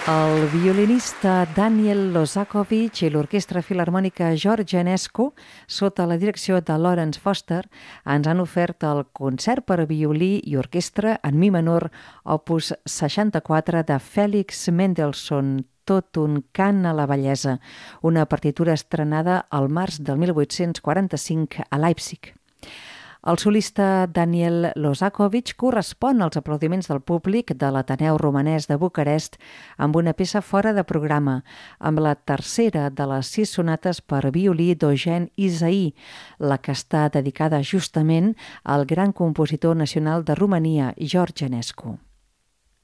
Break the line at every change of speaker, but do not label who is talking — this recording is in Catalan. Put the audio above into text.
El violinista Daniel Lozakovich i l'Orquestra Filharmònica George Enescu, sota la direcció de Lawrence Foster, ens han ofert el concert per a violí i orquestra en mi menor, opus 64 de Félix Mendelssohn, Tot un cant a la bellesa, una partitura estrenada al març del 1845 a Leipzig. El solista Daniel Lozakovich correspon als aplaudiments del públic de l'Ateneu Romanès de Bucarest amb una peça fora de programa, amb la tercera de les 6 sonates per violí d'Eugène Ysaÿe, la que està dedicada justament al gran compositor nacional de Romania, George Enescu.